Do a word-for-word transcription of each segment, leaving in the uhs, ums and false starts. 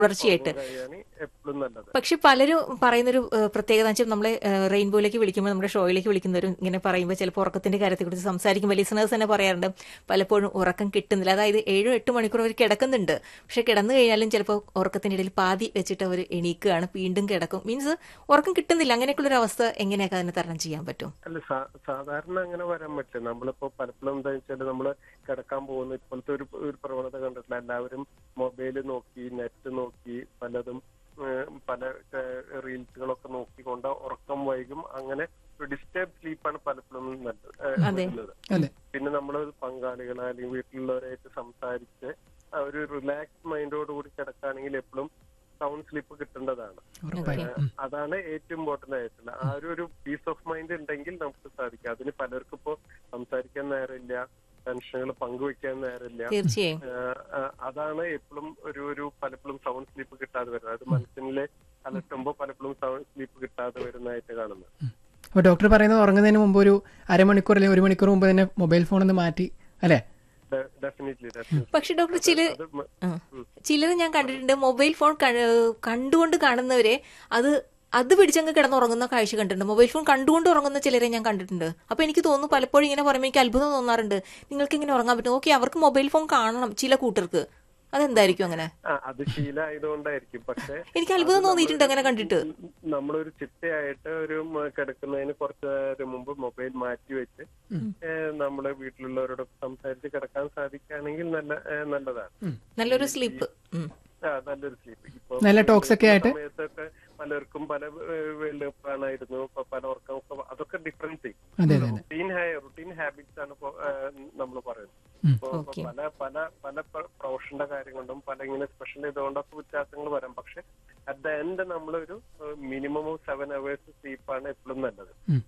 തുടർച്ചയായിട്ട്. എപ്പോഴും നല്ലത്. പക്ഷെ പലരും പറയുന്നൊരു ഏഹ്, പ്രത്യേകത വെച്ചാൽ നമ്മളെ ഏഹ്, റെയിൻബോയിലേക്ക് വിളിക്കുമ്പോൾ നമ്മുടെ ഷോയിലേക്ക് വിളിക്കുന്നവരും ഇങ്ങനെ പറയുമ്പോൾ ചിലപ്പോൾ ഉറക്കത്തിന്റെ കാര്യത്തെ കുറിച്ച് സംസാരിക്കുമ്പോൾ ലിസണേഴ്സ് തന്നെ പറയാറുണ്ട് പലപ്പോഴും ഉറക്കം കിട്ടുന്നില്ല. അതായത് ഏഴോ എട്ട് മണിക്കൂർ അവർ കിടക്കുന്നുണ്ട്, പക്ഷെ കിടന്നു കഴിഞ്ഞാലും ചിലപ്പോൾ ഉറക്കത്തിന്റെ ഇടയിൽ പാതി വെച്ചിട്ട് അവർ എണീക്കുകയാണ്, വീണ്ടും കിടക്കും. മീൻസ് ഉറക്കം കിട്ടുന്നില്ല. അങ്ങനെയൊക്കെയുള്ള ഒരു അവസ്ഥ എങ്ങനെയൊക്കെ അതിനെ തരണം ചെയ്യാൻ പറ്റും? അല്ല, സാ- സാധാരണ അങ്ങനെ വരാൻ പറ്റില്ല. നമ്മളിപ്പോ പലപ്പോഴും എന്താ വെച്ചാൽ നമ്മള് കിടക്കാൻ പോകുന്ന ഇപ്പോഴത്തെ ഒരു ഒരു പ്രവണത കണ്ടിട്ടില്ല. എല്ലാവരും മൊബൈല് നോക്കി, നെറ്റ് നോക്കി, പലതും ഏഹ്, പല റീൽസുകളൊക്കെ നോക്കിക്കൊണ്ട് ഉറക്കം വൈകും. അങ്ങനെ ഡിസ്റ്റർബ് സ്ലീപ്പാണ് പലപ്പോഴും നല്ലത് ഏഹ്, അതെ. വരുന്നത്. അതെ. പിന്നെ നമ്മൾ പങ്കാളികളെ അല്ലെങ്കിൽ വീട്ടിലുള്ളവരായിട്ട് സംസാരിച്ച് ആ ഒരു റിലാക്സ് മൈൻഡോട് കൂടി കിടക്കുകയാണെങ്കിൽ എപ്പോഴും സൗണ്ട് സ്ലീപ്പ് കിട്ടേണ്ടതാണ്. ഉറപ്പായും. ഏഹ്, അതാണ് ഏറ്റവും ഇമ്പോർട്ടന്റ് ആയിട്ടുള്ള. ആ ഒരു ഒരു പീസ് ഓഫ് മൈൻഡ് ഉണ്ടെങ്കിൽ നമുക്ക് സാധിക്കും. അതിന് പലർക്കും ഇപ്പോ സംസാരിക്കാൻ നേരമില്ല, ടെൻഷനുകൾ പങ്കുവെക്കാൻ നേരമില്ല. തീർച്ചയായും. ഏഹ്, ആ- അതാണ് എപ്പോഴും ഒരു ഒരു പലപ്പോഴും സൗണ്ട് സ്ലീപ്പ് കിട്ടാതെ വരുന്നത്. അത് മനസ്സിനെ അലട്ടുമ്പോൾ പലപ്പോഴും സൗണ്ട് സ്ലീപ്പ് കിട്ടാതെ വരുന്നതായിട്ട് കാണുന്നത്. അപ്പോൾ ഡോക്ടർ പറയുന്നത് ഉറങ്ങുന്നതിന് മുമ്പ് ഒരു അരമണിക്കൂർ അല്ലെങ്കിൽ ഒരു മണിക്കൂർ മുമ്പ് തന്നെ മൊബൈൽ ഫോൺ ഒന്ന് മാറ്റി അല്ലേ? ഡെഫിനറ്റ്ലി ഡെഫിനറ്റ്ലി പക്ഷെ ഡോക്ടർ ചില അത് മ- ചിലർ ഞാൻ കണ്ടിട്ടുണ്ട് മൊബൈൽ ഫോൺ ക- കണ്ടുകൊണ്ട് കാണുന്നവരെ അത് അത് പിടിച്ചങ്ങ് കിടന്നുറങ്ങുന്ന കാഴ്ച കണ്ടിട്ടുണ്ട്. മൊബൈൽ ഫോൺ കണ്ടുകൊണ്ട് ഉറങ്ങുന്ന ചിലരെ ഞാൻ കണ്ടിട്ടുണ്ട്. അപ്പൊ എനിക്ക് തോന്നുന്നു പലപ്പോഴും ഇങ്ങനെ പറയുമ്പോൾ എനിക്ക് അത്ഭുതം തോന്നാറുണ്ട്. നിങ്ങൾക്ക് ഇങ്ങനെ ഉറങ്ങാൻ പറ്റും? ഓക്കെ, അവർക്ക് മൊബൈൽ ഫോൺ കാണണം ചില കൂട്ടർക്ക്. അതെന്തായിരിക്കും അങ്ങനെ? ആ, അത് ശീലമായതുകൊണ്ടായിരിക്കും. പക്ഷെ എനിക്ക് അത്ഭുതം തോന്നിയിട്ടുണ്ട് അങ്ങനെ കണ്ടിട്ട്. നമ്മളൊരു ചിട്ടയായിട്ട് ഒരു മ- കിടക്കുന്നതിന് കുറച്ച് നേരം മുമ്പ് മൊബൈൽ മാറ്റി വെച്ച് ഏഹ്, നമ്മള് വീട്ടിലുള്ളവരോട് സംസാരിച്ച് കിടക്കാൻ സാധിക്കുകയാണെങ്കിൽ നല്ല ഏഹ്, നല്ലതാണ്. നല്ലൊരു സ്ലീപ്പ്. ആ, നല്ലൊരു സ്ലീപ്പ്. ഇപ്പൊ നല്ല ടോക്സ് ഒക്കെ ആയിട്ട് സമയത്തൊക്കെ പലർക്കും പല വേൾഡ് കപ്പ് ആണായിരുന്നു, ഇപ്പൊ പല ഉറക്കമൊക്കെ, അതൊക്കെ ഡിഫറെന്റ് അതെ അതെ അതെ. റുട്ടീൻ റുട്ടീൻ ഹാബിറ്റ്സ് ആണ് നമ്മൾ പറയുന്നത്. ഉം. ഇപ്പൊ ഇപ്പൊ Okay. പല പല പല പ്രൊഫഷന്റെ കാര്യം കൊണ്ടും പല ഇങ്ങനെ സ്പെഷ്യൽ ഇതുകൊണ്ടൊക്കെ വ്യത്യാസങ്ങൾ വരാം. പക്ഷെ അറ്റ് ദ എൻഡ് നമ്മളൊരു മിനിമം സെവൻ അവേഴ്സ് സ്ലീപ്പാണ് എപ്പോഴും നല്ലത്. ഉം.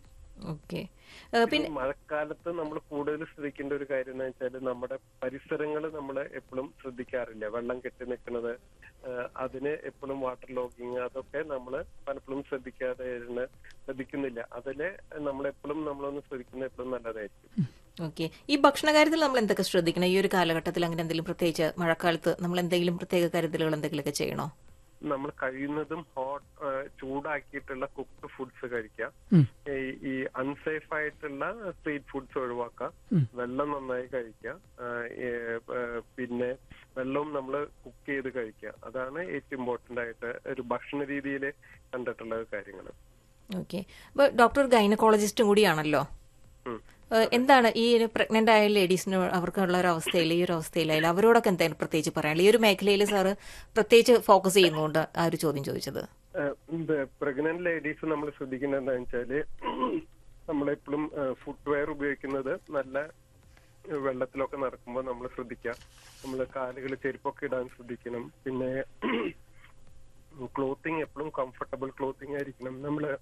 ഓക്കെ. പിന്നെ മഴക്കാലത്ത് നമ്മൾ കൂടുതൽ ശ്രദ്ധിക്കേണ്ട ഒരു കാര്യം എന്ന് വെച്ചാൽ നമ്മുടെ പരിസരങ്ങൾ നമ്മൾ എപ്പോഴും ശ്രദ്ധിക്കാറില്ല. വെള്ളം കെട്ടി നിൽക്കുന്നത്, അതിന് എപ്പോഴും വാട്ടർ ലോഗിങ്, അതൊക്കെ നമ്മൾ പലപ്പോഴും ശ്രദ്ധിക്കാതെ ഇരുന്ന് ശ്രദ്ധിക്കുന്നില്ല. അതില് നമ്മളെപ്പോഴും നമ്മളൊന്ന് ശ്രദ്ധിക്കുന്നത് എപ്പോഴും നല്ലതായിരിക്കും. ഓക്കെ. ഈ ഭക്ഷണ കാര്യത്തിൽ നമ്മൾ എന്തൊക്കെ ശ്രദ്ധിക്കണം ഈ ഒരു കാലഘട്ടത്തിൽ? അങ്ങനെ എന്തെങ്കിലും പ്രത്യേകിച്ച് മഴക്കാലത്ത് നമ്മൾ എന്തെങ്കിലും പ്രത്യേക കരുതലുകൾ എന്തെങ്കിലുമൊക്കെ ചെയ്യണോ? നമ്മൾ കഴിയുന്നതും ഹോട്ട് ചൂടാക്കിയിട്ടുള്ള കുക്ക്ഡ് ഫുഡ്സ് കഴിക്കാം. ഉം. ഈ- ഈ അൺസേഫ് ആയിട്ടുള്ള സ്ട്രീറ്റ് ഫുഡ്സ് ഒഴിവാക്കാം. ഉം. വെള്ളം നന്നായി കഴിക്കാം. ആ, ഏ, ഏ, പിന്നെ വെള്ളവും നമ്മൾ കുക്ക് ചെയ്ത് കഴിക്കുക. അതാണ് ഏറ്റവും ഇമ്പോർട്ടന്റ് ആയിട്ട് ഒരു ഭക്ഷണ രീതിയിൽ കണ്ടിട്ടുള്ള കാര്യങ്ങൾ. ഓക്കെ. അപ്പോൾ ഡോക്ടർ ഗൈനക്കോളജിസ്റ്റും കൂടിയാണല്ലോ. ഏഹ്, എന്താണ് ഈ പ്രഗ്നന്റ് ആയ ലേഡീസിന് അവർക്കുള്ള ഒരു അവസ്ഥയിൽ, ഈ ഒരു അവസ്ഥയിലായാലും അവരോടൊക്കെ എന്താണ് പ്രത്യേകിച്ച് പറയാനുള്ളത്? ഈ ഒരു മേഖലയിൽ സാറ് പ്രത്യേകിച്ച് ഫോക്കസ് ചെയ്യുന്നതുകൊണ്ട് ആ ഒരു ചോദ്യം ചോദിച്ചത്. പ്രഗ്നന്റ് ലേഡീസ് നമ്മൾ ശ്രദ്ധിക്കുന്നത് എന്താണെന്ന് വെച്ചാല് നമ്മളെപ്പോഴും ഫുട്വെയർ ഉപയോഗിക്കുന്നത് നല്ല വെള്ളത്തിലൊക്കെ നടക്കുമ്പോൾ നമ്മൾ ശ്രദ്ധിക്കുക. നമ്മൾ കാലുകൾ ചെരുപ്പൊക്കെ ഇടാൻ ശ്രദ്ധിക്കണം. പിന്നെ ക്ലോത്തിങ് എപ്പോഴും കംഫർട്ടബിൾ ക്ലോത്തിങ് ആയിരിക്കണം. നമ്മള്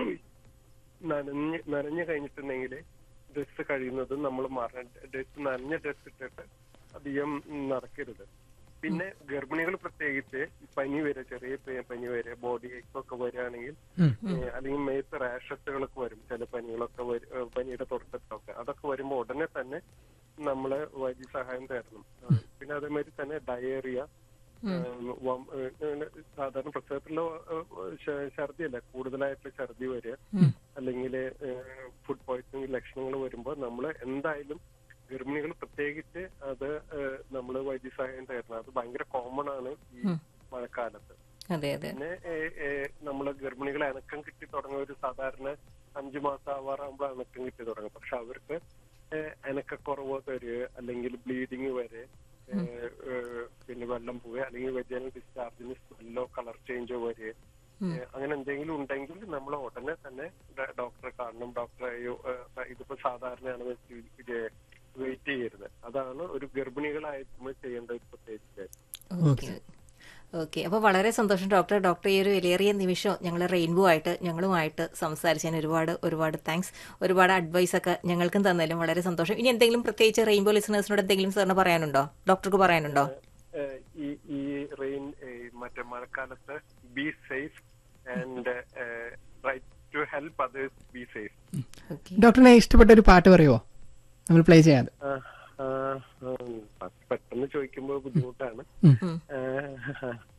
നനഞ്ഞ് നനഞ്ഞു കഴിഞ്ഞിട്ടുണ്ടെങ്കിൽ ഡ്രസ് കഴിയുന്നതും നമ്മൾ മാറണം. ഡ്രസ് നനഞ്ഞ ഡ്രസ് ഇട്ടിട്ട് അധികം നടക്കരുത്. പിന്നെ ഗർഭിണികൾ പ്രത്യേകിച്ച് പനി വരെ, ചെറിയ പ- പനി വരെ, ബോഡി ഒക്കെ വരികയാണെങ്കിൽ ഏഹ്, അല്ലെങ്കിൽ മേത്ത് റാഷസുകളൊക്കെ വരും. ചില പനികളൊക്കെ വരും, ഏഹ്, പനിയുടെ തുടക്കത്തിലൊക്കെ. അതൊക്കെ വരുമ്പോൾ ഉടനെ തന്നെ നമ്മള് വൈദ്യസഹായം തരണം. ഏഹ്, പിന്നെ അതേമാതിരി തന്നെ ഡയേറിയ, ഏഹ്, വം- ഏഹ്, സാധാരണ പ്രസവത്തിലുള്ള ഛർദിയല്ല, കൂടുതലായിട്ടുള്ള ഛർദി വരിക, അല്ലെങ്കിൽ ഫുഡ് പോയ്സണിങ് ലക്ഷണങ്ങൾ വരുമ്പോൾ നമ്മൾ എന്തായാലും ഗർഭിണികൾ പ്രത്യേകിച്ച് അത് നമ്മൾ വൈദ്യസഹായം തരണം. അത് ഭയങ്കര കോമൺ ആണ് ഈ മഴക്കാലത്ത്. അതെ അതെ. പിന്നെ നമ്മൾ ഗർഭിണികളെ അനക്കം കിട്ടി തുടങ്ങുന്ന ഒരു സാധാരണ അഞ്ചു മാസം ആവാറാകുമ്പോൾ അനക്കം കിട്ടി തുടങ്ങും. പക്ഷെ അവർക്ക് അനക്കക്കുറവ് വരെ, അല്ലെങ്കിൽ ബ്ലീഡിങ് വരെ, ഏഹ്, ഏഹ്, പിന്നെ വെള്ളം പോവുക, അല്ലെങ്കിൽ വെജനൽ ഡിസ്ചാർജിന് സ്മെല്ലോ കളർ ചേഞ്ചോ വരെ, ഏഹ്, അങ്ങനെ എന്തെങ്കിലും ഉണ്ടെങ്കിൽ നമ്മൾ ഉടനെ തന്നെ ഡ- ഡോക്ടറെ കാണണം. ഡോക്ടറെ ഏഹ്, ഇതിപ്പോ സാധാരണയാണ് വെയിറ്റ് ചെയ്യരുത്. അതാണ് ഒരു ഗർഭിണികളായിട്ട് ചെയ്യേണ്ട ഒരു പ്രത്യേകിച്ച് കാര്യം. ഓക്കെ. ഓക്കെ. അപ്പോൾ വളരെ സന്തോഷം ഡോക്ടർ. ഡോക്ടർ ഈ ഒരു വിലയേറിയ നിമിഷം ഞങ്ങൾ റെയിൻബോ ആയിട്ട് ഞങ്ങളുമായിട്ട് സംസാരിച്ചതിന് ഒരുപാട് ഒരുപാട് താങ്ക്സ്. ഒരുപാട് അഡ്വൈസ് ഒക്കെ ഞങ്ങൾക്കും തന്നാലും വളരെ സന്തോഷം. ഇനി എന്തെങ്കിലും പ്രത്യേകിച്ച് റെയിൻബോ ലിസണേഴ്സിനോട് എന്തെങ്കിലും സാറിന് പറയാനുണ്ടോ? ഡോക്ടർക്ക് പറയാനുണ്ടോ? ഏഹ്, ഈ ഈ റെയിൻ മറ്റേ മഴക്കാലത്ത് be safe and try to help others be safe. ഡോക്ടറിനെ ഇഷ്ടപ്പെട്ട ഒരു പാട്ട് പറയുമോ നമ്മൾ പ്ലേ ചെയ്യാതെ? പെട്ടെന്ന് ചോദിക്കുമ്പോൾ ബുദ്ധിമുട്ടാണ്. ഉം. ഏഹ്,